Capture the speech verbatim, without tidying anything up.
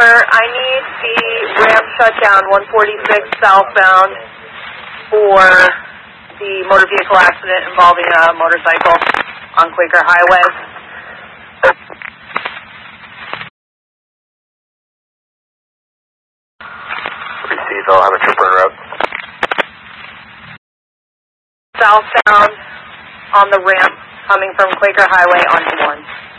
I need the ramp shut down, one forty-six southbound, for the motor vehicle accident involving a motorcycle on Quaker Highway. Received, I'll have a trooper en route. Southbound on the ramp coming from Quaker Highway onto one.